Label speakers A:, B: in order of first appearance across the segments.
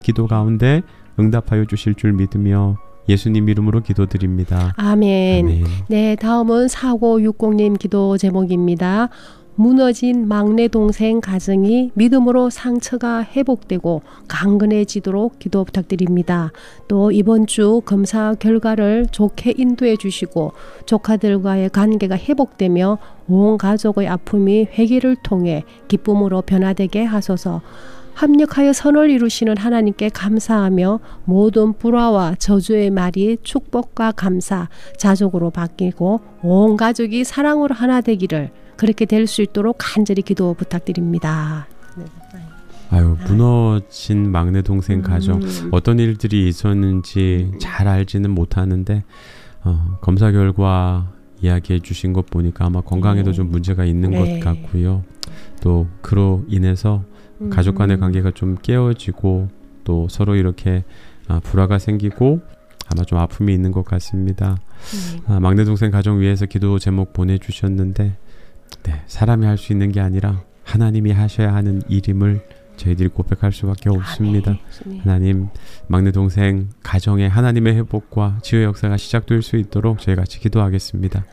A: 기도 가운데 응답하여 주실 줄 믿으며 예수님 이름으로 기도드립니다.
B: 아멘.
A: 아멘.
B: 네, 다음은 4960님 기도 제목입니다. 무너진 막내 동생 가정이 믿음으로 상처가 회복되고 강건해지도록 기도 부탁드립니다. 또 이번 주 검사 결과를 좋게 인도해 주시고 조카들과의 관계가 회복되며 온 가족의 아픔이 회개를 통해 기쁨으로 변화되게 하소서. 합력하여 선을 이루시는 하나님께 감사하며 모든 불화와 저주의 말이 축복과 감사, 자족으로 바뀌고 온 가족이 사랑으로 하나 되기를 그렇게 될 수 있도록 간절히 기도 부탁드립니다. 네.
A: 아유, 무너진 막내 동생 가정 어떤 일들이 있었는지 잘 알지는 못하는데 검사 결과 이야기해 주신 것 보니까 아마 건강에도 좀 문제가 있는 것 같고요. 또 그로 인해서 가족 간의 관계가 좀 깨어지고 또 서로 이렇게 불화가 생기고 아마 좀 아픔이 있는 것 같습니다. 막내 동생 가정 위해서 기도 제목 보내주셨는데 사람이 할 수 있는 게 아니라 하나님이 하셔야 하는 일임을 저희들이 고백할 수밖에 없습니다. 하나님, 막내 동생 가정에 하나님의 회복과 치유의 역사가 시작될 수 있도록 저희 같이 기도하겠습니다.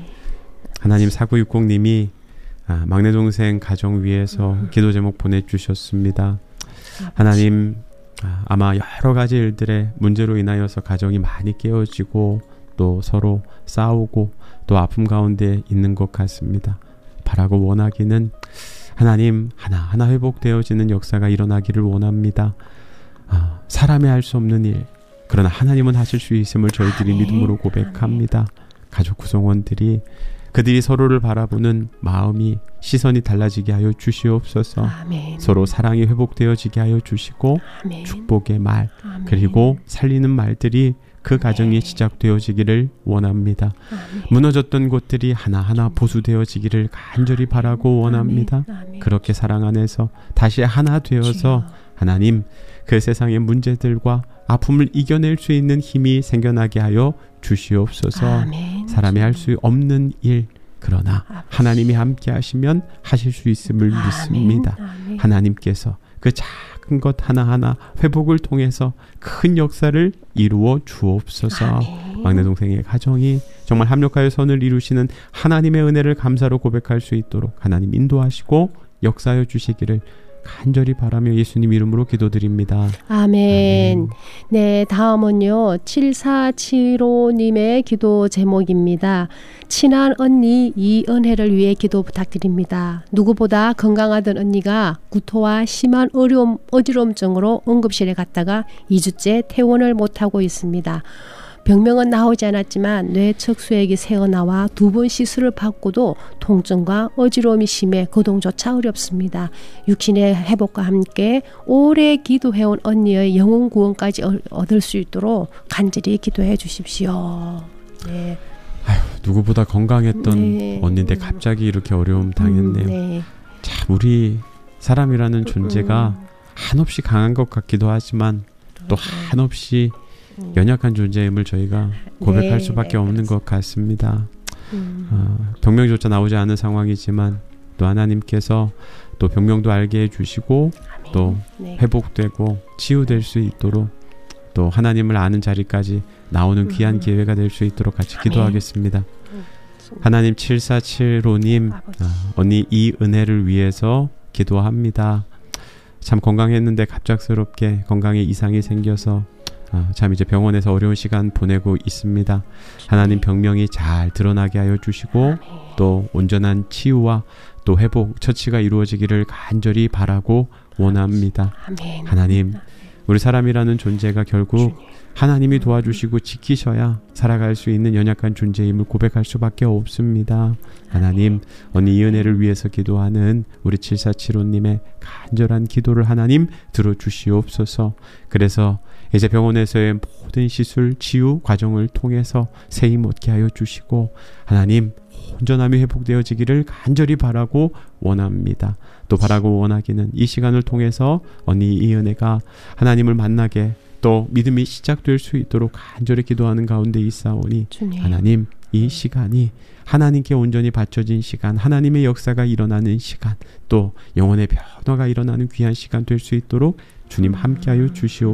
A: 하나님, 4960님이 막내 동생 가정 위해서 기도 제목 보내주셨습니다. 하나님, 아마 여러 가지 일들의 문제로 인하여서 가정이 많이 깨어지고 또 서로 싸우고 또 아픔 가운데 있는 것 같습니다. 바라고 원하기는 하나님, 하나하나 회복되어지는 역사가 일어나기를 원합니다. 사람이 할 수 없는 일, 그러나 하나님은 하실 수 있음을 저희들이 믿음으로 고백합니다. 가족 구성원들이 그들이 서로를 바라보는 마음이, 시선이 달라지게 하여 주시옵소서.
B: 아멘.
A: 서로 사랑이 회복되어지게 하여 주시고
B: 아멘.
A: 축복의 말,
B: 아멘.
A: 그리고 살리는 말들이 그 가정이 시작되어지기를 원합니다.
B: 아멘.
A: 무너졌던 곳들이 하나하나 보수되어지기를 간절히 바라고 원합니다.
B: 아멘.
A: 그렇게 사랑 안에서 다시 하나 되어서 하나님, 그 세상의 문제들과 아픔을 이겨낼 수 있는 힘이 생겨나게 하여 주시옵소서.
B: 아멘.
A: 사람이 할 수 없는 일, 그러나 하나님이 함께 하시면 하실 수 있음을 믿습니다.
B: 아멘.
A: 하나님께서 그 작은 것 하나하나 회복을 통해서 큰 역사를 이루어 주옵소서.
B: 아멘.
A: 막내 동생의 가정이 정말 합력하여 선을 이루시는 하나님의 은혜를 감사로 고백할 수 있도록 하나님 인도하시고 역사하여 주시기를 간절히 바라며 예수님 이름으로 기도드립니다.
B: 아멘. 네, 다음은요. 7475님의 기도 제목입니다. 친한 언니 이은혜를 위해 기도 부탁드립니다. 누구보다 건강하던 언니가 구토와 심한 어지럼증으로 응급실에 갔다가 2주째 퇴원을 못하고 있습니다. 병명은 나오지 않았지만 뇌 척수액이 새어나와 2번 시술을 받고도 통증과 어지러움이 심해 거동조차 어렵습니다. 육신의 회복과 함께 오래 기도해온 언니의 영혼 구원까지 얻을 수 있도록 간절히 기도해 주십시오. 네.
A: 아유, 누구보다 건강했던 언니인데 갑자기 이렇게 어려움 당했네요.
B: 네.
A: 참 우리 사람이라는 존재가 한없이 강한 것 같기도 하지만 또 한없이 연약한 존재임을 저희가 고백할 수밖에 없는 것 같습니다. 병명조차 나오지 않은 상황이지만 또 하나님께서 또 병명도 알게 해주시고 또 회복되고 치유될 수 있도록 또 하나님을 아는 자리까지 나오는 귀한 기회가 될 수 있도록 같이 기도하겠습니다. 하나님, 7475님 언니 이은혜를 위해서 기도합니다. 참 건강했는데 갑작스럽게 건강에 이상이 생겨서 참 이제 병원에서 어려운 시간 보내고 있습니다. 하나님, 병명이 잘 드러나게 하여 주시고 또 온전한 치유와 또 회복, 처치가 이루어지기를 간절히 바라고 원합니다. 하나님, 우리 사람이라는 존재가 결국 하나님이 도와주시고 지키셔야 살아갈 수 있는 연약한 존재임을 고백할 수밖에 없습니다. 하나님, 언니 이은혜를 위해서 기도하는 우리 7475님의 간절한 기도를 하나님 들어주시옵소서. 그래서 이제 병원에서의 모든 시술, 치유 과정을 통해서 새 힘 얻게 하여 주시고 하나님, 온전함이 회복되어지기를 간절히 바라고 원합니다. 또 바라고 원하기는 이 시간을 통해서 언니 이은혜가 하나님을 만나게 또 믿음이 시작될 수 있도록 간절히 기도하는 가운데 있사오니 하나님, 이 시간이 하나님께 온전히 바쳐진 시간, 하나님의 역사가 일어나는 시간, 또 영혼의 변화가 일어나는 귀한 시간 될 수 있도록 주님 함께하여 주시옵소서.